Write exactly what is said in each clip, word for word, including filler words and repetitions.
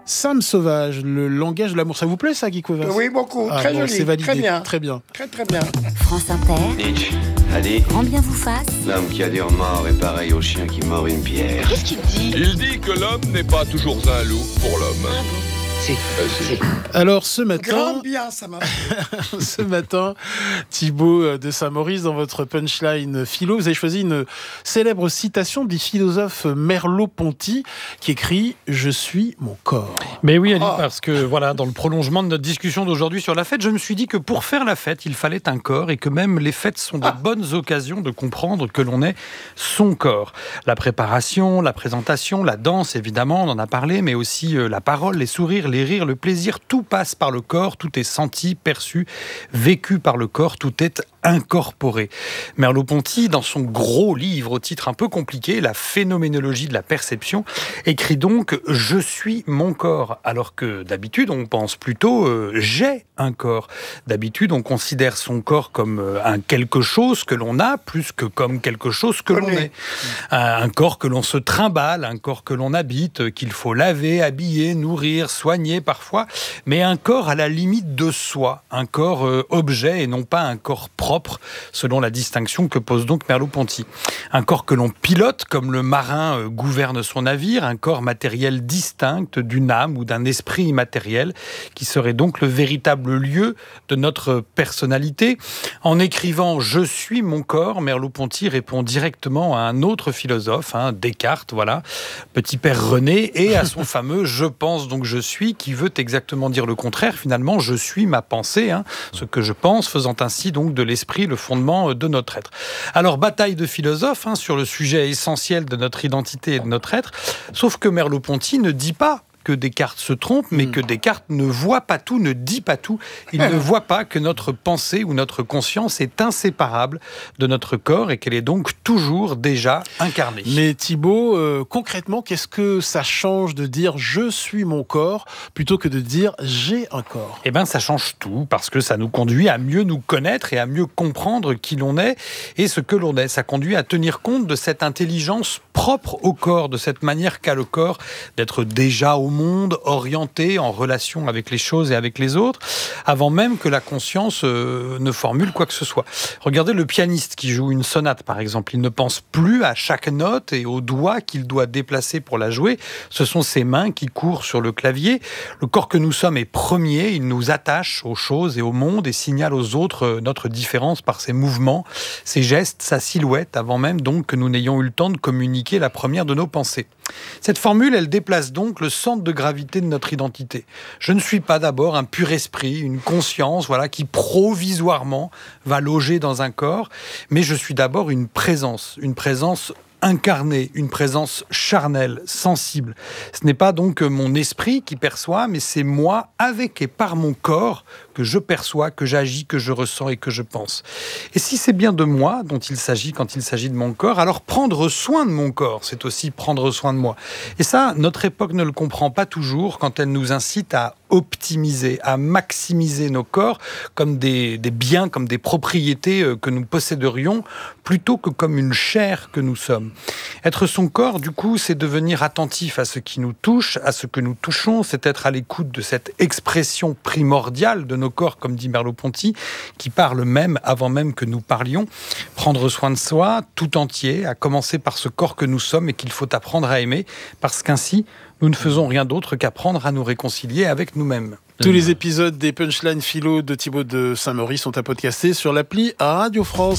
Sam Sauvage, le langage de l'amour. Ça vous plaît ça, Guy Cuevas ? Oui, beaucoup. Ah, très bon, joli. c'est validé. Très bien. Très bien. Très, très bien. France Inter. Nietzsche a dit Grand bien vous fasse. l'homme qui a des remords est pareil au chien qui mord une pierre. Qu'est-ce qu'il dit ? Il dit que l'homme n'est pas toujours un loup pour l'homme. Ah bon ? Si. Euh, si. Alors ce matin, Grand bien, ça m'a fait. ce matin, Thibaut de Saint-Maurice, dans votre punchline philo, vous avez choisi une célèbre citation du philosophe Merleau-Ponty qui écrit « Je suis mon corps ». Mais oui, Ali, Oh. parce que voilà, dans le prolongement de notre discussion d'aujourd'hui sur la fête, je me suis dit que pour faire la fête, il fallait un corps et que même les fêtes sont de Ah. bonnes occasions de comprendre que l'on est son corps. La préparation, la présentation, la danse, évidemment, on en a parlé, mais aussi euh, la parole, les sourires, les rires, le plaisir, tout passe par le corps, tout est senti, perçu, vécu par le corps, tout est incorporé. Merleau-Ponty, dans son gros livre au titre un peu compliqué, La phénoménologie de la perception, écrit donc « Je suis mon corps », alors que d'habitude on pense plutôt euh, « j'ai un corps ». D'habitude on considère son corps comme euh, un quelque chose que l'on a, plus que comme quelque chose que l'on est. Un, un corps que l'on se trimballe, un corps que l'on habite, euh, qu'il faut laver, habiller, nourrir, soigner parfois, mais un corps à la limite de soi, un corps euh, objet et non pas un corps propre, selon la distinction que pose donc Merleau-Ponty. Un corps que l'on pilote, comme le marin euh, gouverne son navire, un corps matériel distinct d'une âme ou d'un esprit immatériel, qui serait donc le véritable lieu de notre personnalité. En écrivant « Je suis mon corps », Merleau-Ponty répond directement à un autre philosophe, hein, Descartes, voilà, petit père René, et à son fameux « Je pense donc je suis », qui veut exactement dire le contraire. Finalement, je suis ma pensée, hein, ce que je pense, faisant ainsi donc de l'esprit le fondement de notre être. Alors, bataille de philosophes hein, sur le sujet essentiel de notre identité et de notre être, sauf que Merleau-Ponty ne dit pas que Descartes se trompe, mais que Descartes ne voit pas tout, ne dit pas tout. Il ne voit pas que notre pensée ou notre conscience est inséparable de notre corps et qu'elle est donc toujours déjà incarnée. Mais Thibaut, euh, concrètement, qu'est-ce que ça change de dire « je suis mon corps » plutôt que de dire « j'ai un corps » ? Eh bien, ça change tout, parce que ça nous conduit à mieux nous connaître et à mieux comprendre qui l'on est et ce que l'on est. Ça conduit à tenir compte de cette intelligence propre au corps, de cette manière qu'a le corps d'être déjà au monde, orienté en relation avec les choses et avec les autres, avant même que la conscience euh, ne formule quoi que ce soit. Regardez le pianiste qui joue une sonate, par exemple. Il ne pense plus à chaque note et aux doigts qu'il doit déplacer pour la jouer. Ce sont ses mains qui courent sur le clavier. Le corps que nous sommes est premier. Il nous attache aux choses et au monde et signale aux autres notre différence par ses mouvements, ses gestes, sa silhouette, avant même donc que nous n'ayons eu le temps de communiquer la première de nos pensées. Cette formule, elle déplace donc le centre de gravité de notre identité. Je ne suis pas d'abord un pur esprit, une conscience, voilà, qui provisoirement va loger dans un corps, mais je suis d'abord une présence, une présence incarnée, une présence charnelle, sensible. Ce n'est pas donc mon esprit qui perçoit, mais c'est moi, avec et par mon corps, que je perçois, que j'agis, que je ressens et que je pense. Et si c'est bien de moi dont il s'agit quand il s'agit de mon corps, alors prendre soin de mon corps, c'est aussi prendre soin de moi. Et ça, notre époque ne le comprend pas toujours quand elle nous incite à optimiser, à maximiser nos corps comme des, des biens, comme des propriétés que nous posséderions, plutôt que comme une chair que nous sommes. Être son corps, du coup, c'est devenir attentif à ce qui nous touche, à ce que nous touchons, c'est être à l'écoute de cette expression primordiale de nos corps, comme dit Merleau-Ponty, qui parle même avant même que nous parlions. Prendre soin de soi, tout entier, à commencer par ce corps que nous sommes et qu'il faut apprendre à aimer, parce qu'ainsi, nous ne faisons rien d'autre qu'apprendre à nous réconcilier avec nous-mêmes. Tous les épisodes des punchlines philo de Thibaut de Saint-Maurice sont à podcaster sur l'appli Radio France.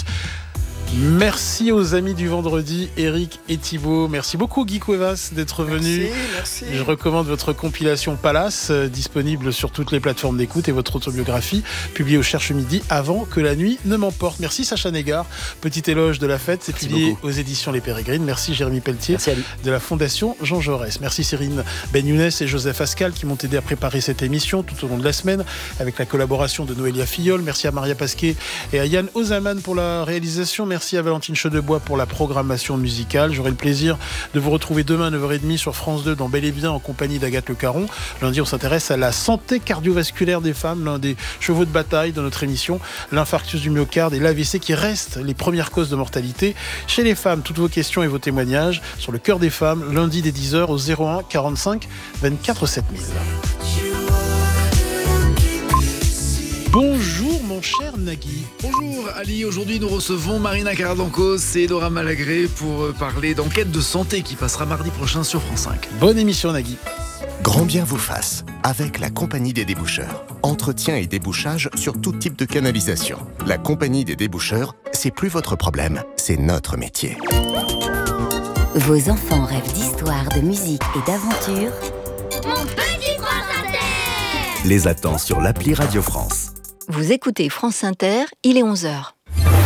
Merci aux amis du vendredi, Eric et Thibaut. Merci beaucoup Guy Cuevas d'être venu. Merci, merci. Je recommande votre compilation Palace, euh, disponible sur toutes les plateformes d'écoute, et votre autobiographie, publiée au Cherche Midi, Avant que la nuit ne m'emporte. Merci Sacha Négard, petit éloge de la fête, c'est Merci publié beaucoup. aux éditions Les Pérégrines. Merci Jérémy Pelletier Merci Ali. de la Fondation Jean Jaurès. Merci Cyrine Ben-Younes et Joseph Ascal qui m'ont aidé à préparer cette émission tout au long de la semaine avec la collaboration de Noélia Fillol. Merci à Maria Pasquet et à Yann Ozaman pour la réalisation. Merci Merci à Valentine Chaudebois pour la programmation musicale. J'aurai le plaisir de vous retrouver demain à neuf heures trente sur France deux dans Bel et Bien en compagnie d'Agathe Le Caron. Lundi, on s'intéresse à la santé cardiovasculaire des femmes, l'un des chevaux de bataille de notre émission, l'infarctus du myocarde et l'A V C qui restent les premières causes de mortalité chez les femmes. Toutes vos questions et vos témoignages sur le cœur des femmes, lundi dès dix heures au zéro un quarante-cinq vingt-quatre sept mille. Bonjour mon cher Nagui. Bonjour Ali, aujourd'hui nous recevons Marina Caradancos et Laura Malagré pour parler d'enquête de santé qui passera mardi prochain sur France cinq. Bonne émission Nagui. Grand bien vous fasse, avec la Compagnie des déboucheurs. Entretien et débouchage sur tout type de canalisation. La Compagnie des déboucheurs, c'est plus votre problème, c'est notre métier. Vos enfants rêvent d'histoire, de musique et d'aventure. Mon petit France Inter Les attend sur l'appli Radio France. Vous écoutez France Inter, il est onze heures.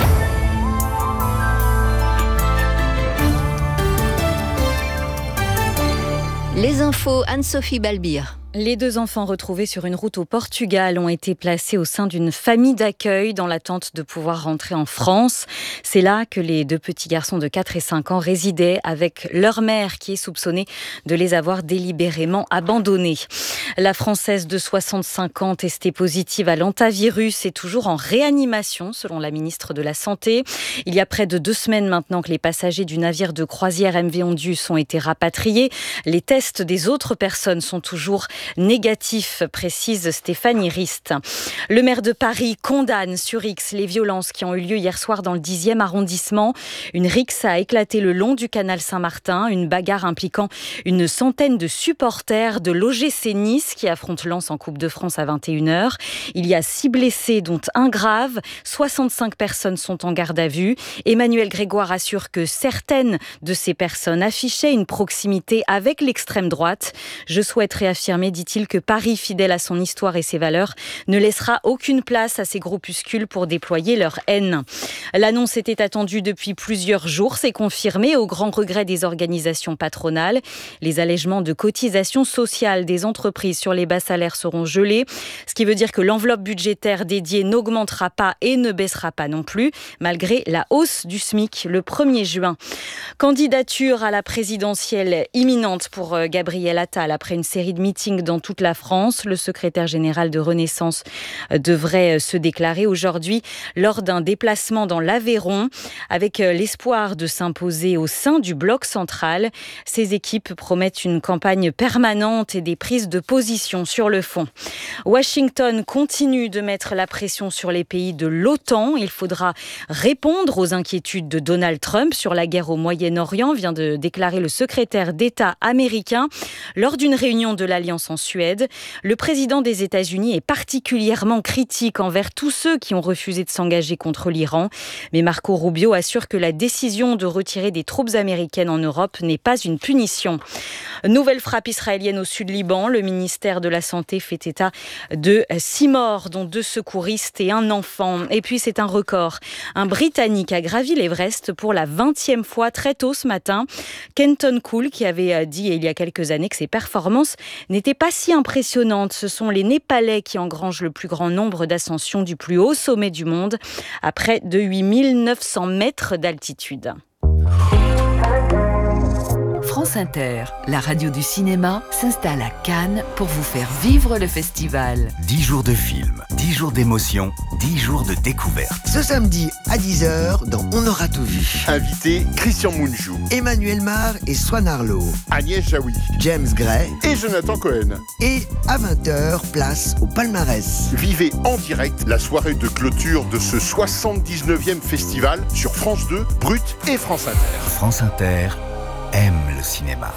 Les infos, Anne-Sophie Balbir. Les deux enfants retrouvés sur une route au Portugal ont été placés au sein d'une famille d'accueil dans l'attente de pouvoir rentrer en France. C'est là que les deux petits garçons de quatre et cinq ans résidaient avec leur mère qui est soupçonnée de les avoir délibérément abandonnés. La Française de soixante-cinq ans testée positive à l'antavirus est toujours en réanimation selon la ministre de la Santé. Il y a près de deux semaines maintenant que les passagers du navire de croisière M V Ondius ont été rapatriés. Les tests des autres personnes sont toujours négatif, précise Stéphanie Rist. Le maire de Paris condamne sur X les violences qui ont eu lieu hier soir dans le dixième arrondissement. Une rixe a éclaté le long du canal Saint-Martin, une bagarre impliquant une centaine de supporters de l'O G C Nice qui affrontent Lens en Coupe de France à vingt et une heures. Il y a six blessés, dont un grave. soixante-cinq personnes sont en garde à vue. Emmanuel Grégoire assure que certaines de ces personnes affichaient une proximité avec l'extrême droite. Je souhaite réaffirmer, dit-il, que Paris, fidèle à son histoire et ses valeurs, ne laissera aucune place à ces groupuscules pour déployer leur haine. L'annonce était attendue depuis plusieurs jours, c'est confirmé au grand regret des organisations patronales. Les allègements de cotisations sociales des entreprises sur les bas salaires seront gelés, ce qui veut dire que l'enveloppe budgétaire dédiée n'augmentera pas et ne baissera pas non plus, malgré la hausse du SMIC le premier juin. Candidature à la présidentielle imminente pour Gabriel Attal après une série de meetings dans toute la France. Le secrétaire général de Renaissance devrait se déclarer aujourd'hui lors d'un déplacement dans l'Aveyron avec l'espoir de s'imposer au sein du bloc central. Ces équipes promettent une campagne permanente et des prises de position sur le fond. Washington continue de mettre la pression sur les pays de l'OTAN. Il faudra répondre aux inquiétudes de Donald Trump sur la guerre au Moyen-Orient, vient de déclarer le secrétaire d'État américain lors d'une réunion de l'Alliance en Suède. Le président des États-Unis est particulièrement critique envers tous ceux qui ont refusé de s'engager contre l'Iran. Mais Marco Rubio assure que la décision de retirer des troupes américaines en Europe n'est pas une punition. Nouvelle frappe israélienne au sud Liban. Le ministère de la Santé fait état de six morts, dont deux secouristes et un enfant. Et puis c'est un record. Un Britannique a gravi l'Everest pour la vingtième fois très tôt ce matin. Kenton Cool, qui avait dit il y a quelques années que ses performances n'étaient pas si impressionnantes. Ce sont les Népalais qui engrangent le plus grand nombre d'ascensions du plus haut sommet du monde, à près de huit mille neuf cents mètres d'altitude. France Inter, la radio du cinéma, s'installe à Cannes pour vous faire vivre le festival. dix jours de films, dix jours d'émotion, dix jours de découverte. Ce samedi à dix heures, dans On aura tout vu. Invité Christian Mungiu, Emmanuel Mar et Swan Arlo, Agnès Jaoui, James Gray et Jonathan Cohen. Et à vingt heures, place au palmarès. Vivez en direct la soirée de clôture de ce soixante-dix-neuvième festival sur France deux, Brut et France Inter. France Inter aime le cinéma.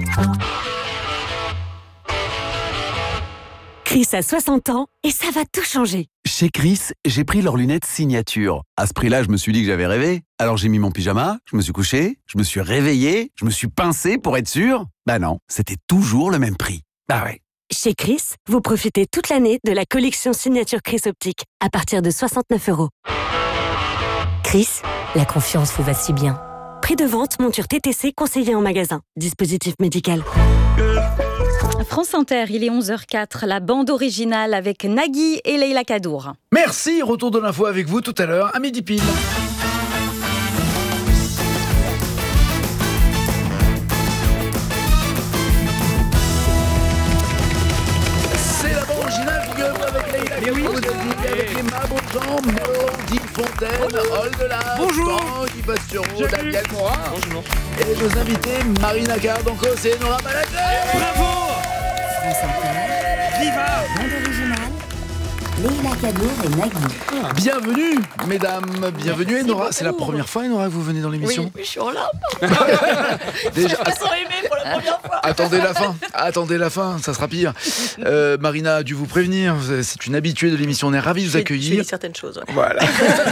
Chris a soixante ans et ça va tout changer. Chez Chris, j'ai pris leurs lunettes signature. À ce prix-là, je me suis dit que j'avais rêvé. Alors j'ai mis mon pyjama, je me suis couché, je me suis réveillé, je me suis pincé pour être sûr. Bah non, c'était toujours le même prix. Bah ouais. Chez Chris, vous profitez toute l'année de la collection signature Chris Optique à partir de soixante-neuf euros. Chris, la confiance vous va si bien. Prix de vente, monture T T C conseillé en magasin. Dispositif médical. France Inter, il est onze heures quatre, la bande originale avec Nagui et Leila Kadour. Merci, retour de l'info avec vous tout à l'heure à midi pile. Et oui, vous êtes avec Emma Beaujean, Mélodie Fontaine, Oldelaf, Tanguy Pastureau, Daniel Morin. Bonjour. Et nos invités, Marina Caradoncos et Nora Malagré. Bravo. France Inter. Viva. Bande originale. Leïla Kadour et Nagui. Bienvenue, mesdames, bienvenue Enora. C'est la première fois, Enora, que vous venez dans l'émission. Oui, je suis en larmes. Déjà, Je me sens aimée pour la première fois. Attendez la fin, attendez la fin, ça sera pire. Euh, Marina a dû vous prévenir, c'est une habituée de l'émission, on est ravis de vous accueillir. Je fais certaines choses. Ouais. Voilà.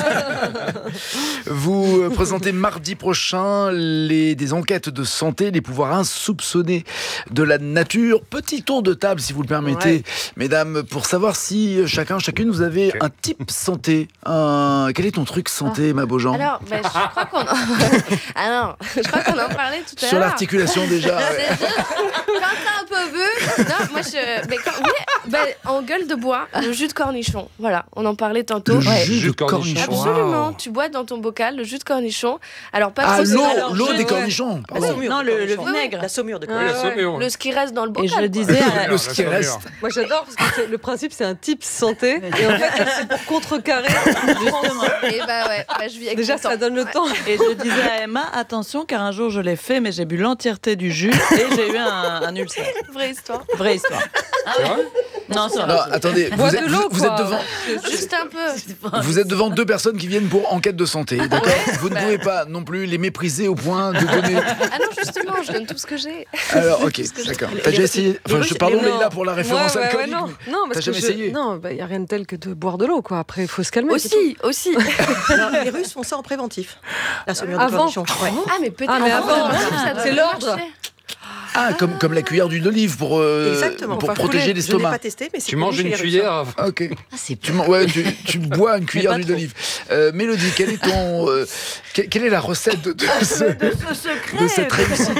Vous présentez mardi prochain les, des enquêtes de santé, les pouvoirs insoupçonnés de la nature. Petit tour de table, si vous le permettez, ouais. Mesdames, pour savoir si chacun, chacune, vous avez okay. un type santé. Un... Quel est ton truc santé, ah. ma Beaujean? Alors, bah, je crois qu'on en... Alors, je crois qu'on en parlait tout à l'heure. Sur l'articulation déjà. Ouais. C'est juste... Quand t'as un peu bu, non, moi je... Mais quand... oui, bah, en gueule de bois, le jus de cornichon. Voilà, on en parlait tantôt. Le ouais. jus de cornichon. Absolument. Wow. Tu bois dans ton bocal le jus de cornichon. Alors pas ah, trop. l'eau, alors, l'eau je... des cornichons. La saumure, non, le, le cornichon. vinaigre, oui. la saumure de cornichon. Ah, ouais. Le ce qui reste dans le bocal. Et je le disais, le ce qui reste. Moi j'adore parce que le principe c'est un type santé et en fait c'est pour contrecarrer justement. Et bah ouais, bah, je vis avec déjà ça donne le ouais. temps. Et je disais à Emma, attention car un jour je l'ai fait mais j'ai bu l'entièreté du jus et j'ai eu un, un ulcère. Vraie histoire. Vraie histoire. Ah ouais. Non, ça non, attendez, vous êtes, vous, vous êtes devant. Juste un peu. Vous êtes devant deux personnes qui viennent pour enquête de santé, d'accord? Ouais, vous ne bah... pouvez pas non plus les mépriser au point de donner. Ah non, justement, je donne tout ce que j'ai. Alors, ok, d'accord. T'as déjà essayé? Enfin, je pardon, Leïla, pour la référence ouais, ouais, alcoolique. Ouais, non, mais non, t'as jamais je... essayé? Non, il bah, n'y a rien de tel que de boire de l'eau, quoi. Après, il faut se calmer. Aussi, aussi. Alors, les Russes font ça en préventif. La saumure avant. de cornichon. Ouais. Ah, mais peut-être ah, mais avant. avant. Ah, c'est l'ordre. Ah, comme, comme la cuillère d'huile d'olive pour, euh, Exactement, pour protéger l'estomac. Je n'ai pas testé, mais c'est tu manges une cuillère. Ah, ok. Ah, tu, ouais, tu, tu bois une cuillère d'huile d'olive. Euh, Mélodie, quel est ton, euh, quelle, quelle est la recette de, de, ce, de, ce secret, de cette réussite?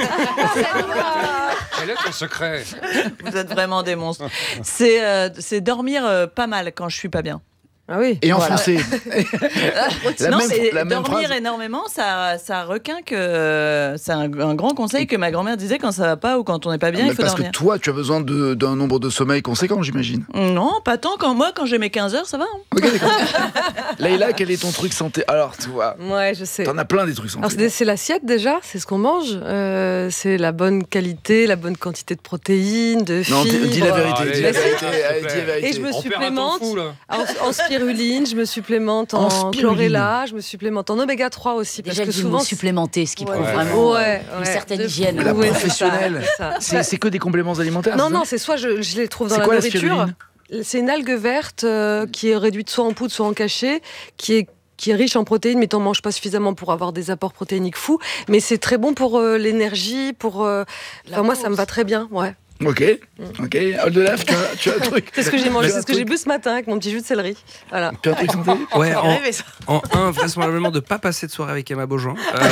Quel est ton secret? Vous êtes vraiment des monstres. C'est euh, dormir euh, pas mal quand je suis pas bien. Ah oui. Et en voilà. français. la non, même, la même dormir phrase. Énormément, ça, ça requinque. Euh, c'est un, un grand conseil que ma grand-mère disait quand ça va pas ou quand on n'est pas bien, mais il faut parce dormir. Parce que toi, tu as besoin de, d'un nombre de sommeil conséquent, j'imagine. Non, pas tant. Quand moi, quand j'ai mes quinze heures, ça va. Hein. Ok, d'accord. Leïla, quel est ton truc santé? Alors, tu vois. Ouais, je sais. T'en as plein des trucs santé. Alors, c'est l'assiette déjà, c'est ce qu'on mange. Euh, c'est la bonne qualité, la bonne quantité de protéines, de fibres. Non, dis la vérité. Allez, dis la vérité. allez, dis la vérité. Et je me on supplémente fou, en, en spiruline, je me supplémente en, en chlorella, je me supplémente en oméga trois aussi. Déjà, parce que souvent supplémenter, ce qui prouve ouais. vraiment ouais, ouais, une certaine hygiène. La ouais, professionnelle. C'est, c'est que des compléments alimentaires? Non, non, c'est soit je, je les trouve dans c'est la quoi, nourriture. La c'est une algue verte euh, qui est réduite soit en poudre, soit en cachet, qui est qui est riche en protéines, mais t'en manges pas suffisamment pour avoir des apports protéiniques fous. Mais c'est très bon pour euh, l'énergie, pour. Euh... Enfin, moi, ça me va très bien, ouais. Ok, ok. Oldelaf, tu as, tu as un truc. C'est ce que j'ai mangé, c'est ce que j'ai bu ce matin avec mon petit jus de céleri. Voilà. Tu as un truc santé? Ouais, en, en un, vraisemblablement de ne pas passer de soirée avec Emma Beaujean. Euh...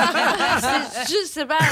Je sais pas.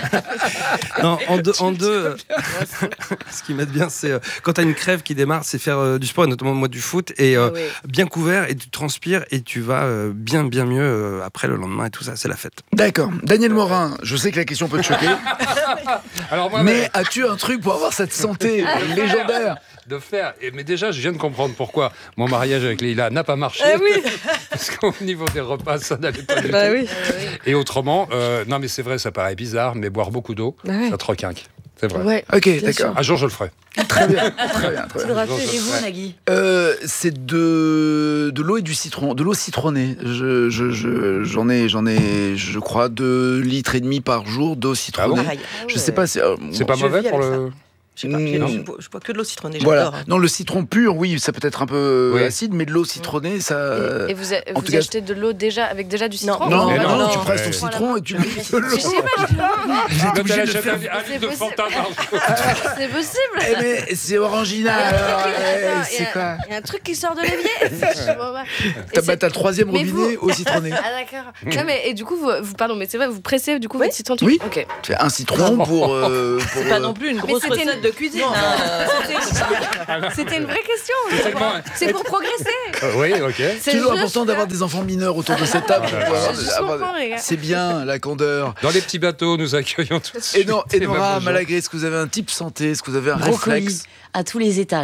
Non, en deux, en deux ce qui m'aide bien, c'est euh, quand tu as une crève qui démarre, c'est faire euh, du sport, et notamment moi du foot, et euh, oui. bien couvert, et tu transpires, et tu vas euh, bien, bien mieux euh, après le lendemain, et tout ça, c'est la fête. D'accord. Daniel Morin, je sais que la question peut te choquer. Alors, moi, mais, mais as-tu un truc pour avoir cette santé légendaire? De faire. Et, mais déjà, je viens de comprendre pourquoi mon mariage avec Leïla n'a pas marché. Eh oui. Parce qu'au niveau des repas, ça n'allait pas du bah tout. Oui. Et autrement, euh, non mais c'est vrai, ça paraît bizarre, mais boire beaucoup d'eau, bah oui. ça te requinque. C'est vrai. Ouais, ok, d'accord. Un jour, je le ferai. Très bien, très bien. Très bien. Et vous, Nagui? euh, C'est de, de l'eau et du citron, de l'eau citronnée. Je, je, je, j'en ai, j'en ai, je crois, deux litres et demi par jour d'eau citronnée. Ah bon? Je sais pas, c'est, euh, c'est pas mauvais pour le. Je sais pas, je bois, je bois que de l'eau citronnée, voilà. j'adore. Non, le citron pur, oui, ça peut être un peu oui. acide, mais de l'eau citronnée, ça... Et, et vous, a, vous cas... achetez de l'eau déjà, avec déjà du citron? Non, non, non, non, non, non tu presses ton ouais. citron et tu mets de l'eau. Je sais pas, vous êtes obligé de faire un litre de Fanta par jour. C'est possible. Eh mais c'est Orangina, alors, c'est quoi? Il y a un truc qui sort de l'évier. T'as bah, le troisième robinet au citronné. Ah d'accord. Non mais, et du coup, vous, vous, pardon, mais c'est vrai, vous pressez du coup votre citron? Oui, okay. tu as un citron pour... Euh, pour c'est pas non plus une grosse recette une... de cuisine. C'était une vraie question. C'est pour progresser. Euh, oui, ok. C'est toujours important d'avoir des enfants mineurs autour de cette table. Voilà. C'est bien la candeur. Dans les petits bateaux, nous accueillons tous. Et non, Enora Malagré, est-ce que vous avez un type santé? Est-ce que vous avez un Brocoli réflexe? à tous les étages.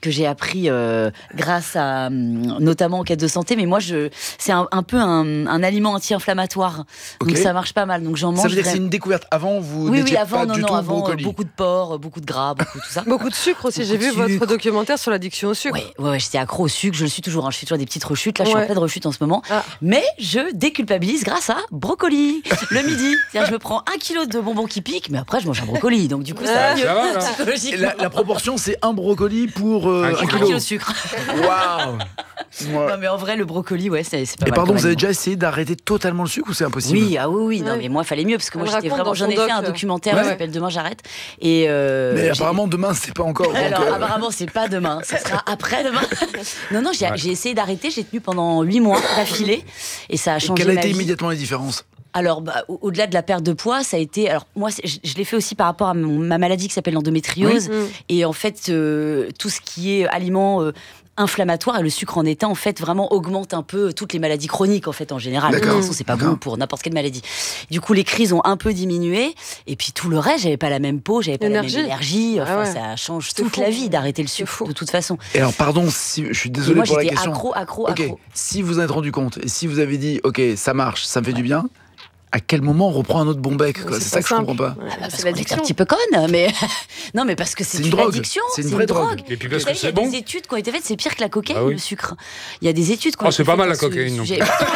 que j'ai appris euh, grâce à, notamment en quête de santé. Mais moi, je, c'est un, un peu un, un aliment anti-inflammatoire. Okay. Donc ça marche pas mal. Donc j'en mange. Ça veut dire que c'est une découverte. Avant, vous oui, n'étiez oui, avant, pas non, du non, tout avant, brocoli. Beaucoup de porc, beaucoup de gras, beaucoup tout ça. Beaucoup de sucre aussi. J'ai vu votre documentaire sur l'addiction au sucre. Oui, ouais, ouais, j'étais accro au sucre. Je le suis toujours. Hein. Je fais toujours des petites rechutes. Là, je suis ouais. en pleine rechute en ce moment. Ah. Mais je déculpabilise grâce à brocoli. Le midi. C'est-à-dire, je me prends un kilo de bonbons qui piquent, mais après, je mange un brocoli. Donc du coup, ça va mieux. Ça va, psychologiquement. La, la proportion, c'est un brocoli pour euh, un, un kilo. kilo de sucre. Waouh. Non, mais en vrai, le brocoli, ouais, c'est, c'est pas Et mal. pardon, vous avez déjà essayé d'arrêter totalement le sucre ou c'est impossible? Oui, ah oui, oui. Non, ouais. mais moi, il fallait mieux parce que moi, On j'étais vraiment. J'en ai doc, fait un euh... documentaire ouais. qui s'appelle Demain j'arrête. Et euh, mais j'ai... apparemment, demain, c'est pas encore. Alors, donc, euh... apparemment, c'est pas demain. Ce sera après-demain. non, non, j'ai, ouais. j'ai essayé d'arrêter. J'ai tenu pendant huit mois d'affilée et ça a changé. Et quelle a ma été vie. immédiatement la différence? Alors, bah, au-delà de la perte de poids, ça a été. Alors, moi, je, je l'ai fait aussi par rapport à mon, ma maladie qui s'appelle l'endométriose. Oui. Et en fait, euh, tout ce qui est aliments. Euh, inflammatoire et le sucre en état en fait vraiment augmente un peu toutes les maladies chroniques en fait en général. De toute façon, c'est pas bon pour n'importe quelle maladie. Du coup, les crises ont un peu diminué et puis tout le reste, j'avais pas la même peau, j'avais pas énergie. la même énergie. Enfin, ah ouais. ça change c'est toute fou. la vie d'arrêter le sucre de toute façon. Et alors, pardon, si je suis désolé moi, pour la question. J'étais accro, accro, okay. accro. Si vous en êtes rendu compte et si vous avez dit, ok, ça marche, ça me fait ouais. du bien. À quel moment on reprend un autre bon bec quoi. C'est, c'est ça que simple. je comprends pas. Ouais, bah parce c'est l'addiction. Un petit peu conne, mais non, mais parce que c'est, c'est une, une drogue. Addiction, c'est une vraie c'est une drogue. Et puis parce que c'est bon. Il y a des études qui ont été faites, c'est pire que la cocaïne, ah oui. le sucre. Il y a des études qui ont oh, été c'est faites. pas mal la cocaïne. Non.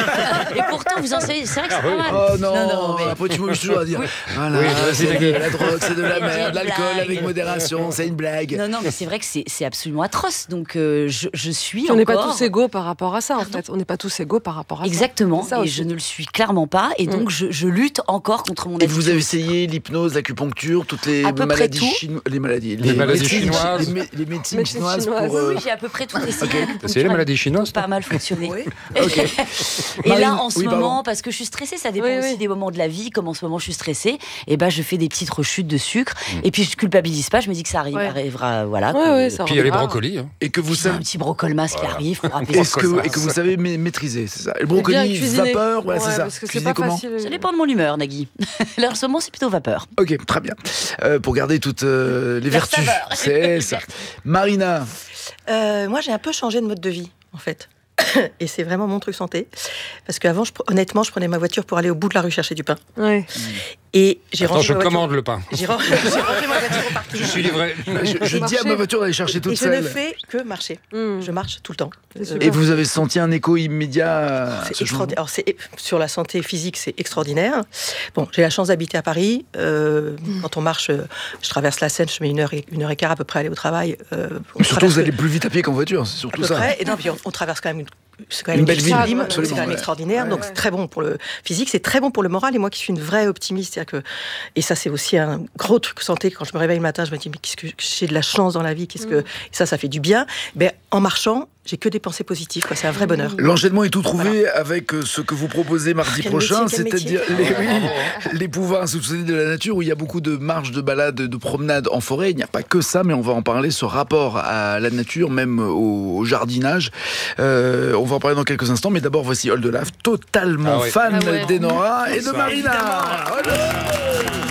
Et pourtant, vous en savez, c'est vrai que c'est ah, pas mal. Oh non, non, non mais... après tu m'obliges toujours à dire. Voilà, c'est de la drogue, c'est de la merde, l'alcool avec modération, c'est une blague. Non, non, mais c'est vrai que c'est absolument atroce. Donc je suis. On n'est pas tous égaux par rapport à ça, en fait. On n'est pas tous égaux par rapport à ça. Exactement. Et je ne le suis clairement pas. Et donc je lutte encore contre mon addiction. Vous avez essayé l'hypnose, l'acupuncture, toutes les maladies chinoises, les maladies, les, les maladies chinoises, les, les médecines chinoises. chinoises. Pour, euh... Oui, j'ai à peu près tout essayé. Okay. T'as essayé les maladies chinoises? Pas mal fonctionné. Oui. Okay. Et Marine, là, en ce oui, moment, pardon. parce que je suis stressée, ça dépend oui, aussi oui. des moments de la vie. Comme en ce moment, je suis stressée, et ben je fais des petites rechutes de sucre. Mm. Et puis je culpabilise pas. Je me dis que ça arrive, ouais. arrivera, voilà. Ouais, ouais, ça puis il y a les brocolis. Hein. Et que vous savez un petit brocolmas qui arrive. Est-ce que et que vous savez maîtriser, c'est ça? Le brocoli vapeur, voilà, c'est ça. Cuisiner comment? Ça dépend de mon humeur, Nagui. Là, en ce moment, c'est plutôt vapeur. Ok, très bien. Euh, pour garder toutes euh, les vertus. C'est ça. Marina. Euh, moi, j'ai un peu changé de mode de vie, en fait. Et c'est vraiment mon truc santé. Parce qu'avant, je, honnêtement, je prenais ma voiture pour aller au bout de la rue chercher du pain. Ouais. Et j'ai Attends, rangé je ma commande le pain. J'ai rangé, j'ai rangé ma voiture au parking. Je suis livré. Je, je dis à ma voiture d'aller chercher toute et seule. Je ne fais que marcher. Mmh. Je marche tout le temps. Et vous avez senti un écho immédiat? C'est extraordinaire. Alors, c'est, sur la santé physique, c'est extraordinaire. Bon, j'ai la chance d'habiter à Paris. Euh, mmh. Quand on marche, je traverse la Seine, je mets une heure et, une heure et quart à peu près à aller au travail. Euh, surtout, vous allez plus vite à pied qu'en voiture, c'est surtout à peu ça. Près. Et non, puis on, on traverse quand même une c'est quand même une belle ville, sublime, c'est quand même ouais. extraordinaire. Ouais, donc ouais. c'est très bon pour le physique, c'est très bon pour le moral. Et moi qui suis une vraie optimiste, c'est-à-dire que et ça c'est aussi un gros truc santé. Quand je me réveille le matin, je me dis mais qu'est-ce que j'ai de la chance dans la vie, qu'est-ce que et ça ça fait du bien. Ben en marchant, j'ai que des pensées positives, quoi. C'est un vrai bonheur. L'enchaînement est tout trouvé voilà. avec ce que vous proposez mardi quel prochain, métier, c'est-à-dire les, oui, les pouvoirs insoupçonnés de la nature, où il y a beaucoup de marches, de balades, de promenades en forêt. Il n'y a pas que ça, mais on va en parler, ce rapport à la nature, même au, au jardinage. Euh, on va en parler dans quelques instants, mais d'abord, voici Oldelaf, totalement ah ouais. fan ah ouais. d'Enora et de Marina.